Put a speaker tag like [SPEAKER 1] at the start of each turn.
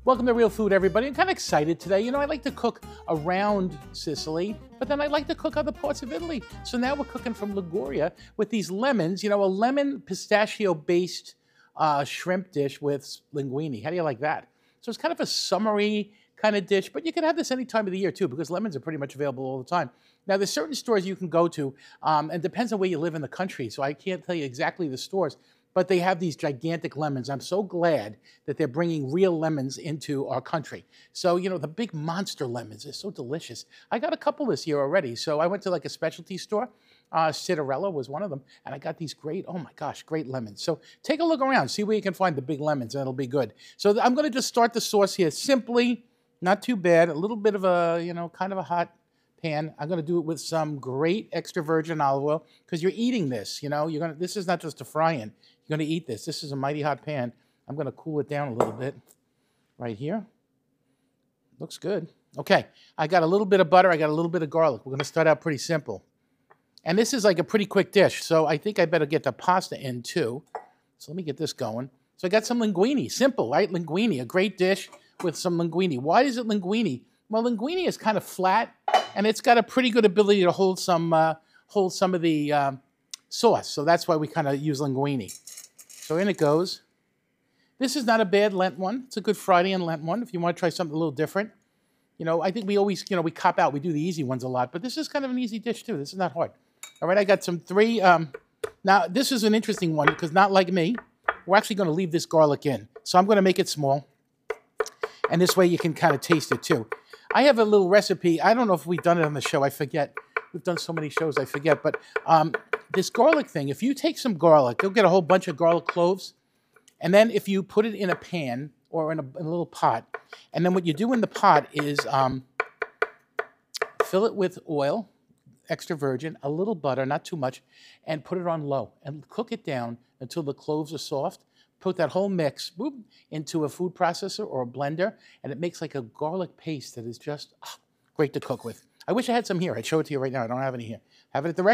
[SPEAKER 1] Welcome to Real Food, everybody. I'm kind of excited today. You know, I like to cook around Sicily, but then I like to cook other parts of Italy. So now we're cooking from Liguria with these lemons, you know, a lemon pistachio-based shrimp dish with linguine. How do you like that? So it's kind of a summery kind of dish, but you can have this any time of the year too, because lemons are pretty much available all the time. Now, there's certain stores you can go to, and it depends on where you live in the country, so I can't tell you exactly the stores, but they have these gigantic lemons. I'm so glad that they're bringing real lemons into our country. So, you know, the big monster lemons are so delicious. I got a couple this year already. So I went to like a specialty store. Citarella was one of them. And I got these great, oh my gosh, great lemons. So take a look around. See where you can find the big lemons, and it'll be good. So I'm going to just start the sauce here simply, not too bad. A little bit of a, you know, kind of a hot pan. I'm going to do it with some great extra virgin olive oil because you're eating this, you know. This is not just a fry-in. You're going to eat this. This is a mighty hot pan. I'm going to cool it down a little bit right here. Looks good. Okay, I got a little bit of butter. I got a little bit of garlic. We're going to start out pretty simple. And this is like a pretty quick dish, so I think I better get the pasta in too. So let me get this going. So I got some linguine. Simple, right? Linguine, a great dish with some linguine. Why is it linguine? Well, linguine is kind of flat, and it's got a pretty good ability to hold some of the sauce. So that's why we kind of use linguine. So in it goes. This is not a bad Lent one. It's a good Friday and Lent one if you want to try something a little different. You know, I think we always, you know, we cop out. We do the easy ones a lot, but this is kind of an easy dish too. This is not hard. All right, I got some three. Now, this is an interesting one because not like me, we're actually going to leave this garlic in. So I'm going to make it small. And this way you can kind of taste it too. I have a little recipe. I don't know if we've done it on the show. I forget. We've done so many shows, I forget. But this garlic thing, if you take some garlic, you'll get a whole bunch of garlic cloves. And then if you put it in a pan or in a little pot, and then what you do in the pot is fill it with oil, extra virgin, a little butter, not too much, and put it on low. And cook it down until the cloves are soft. Put that whole mix into a food processor or a blender, and it makes like a garlic paste that is just great to cook with. I wish I had some here. I'd show it to you right now. I don't have any here. Have it at the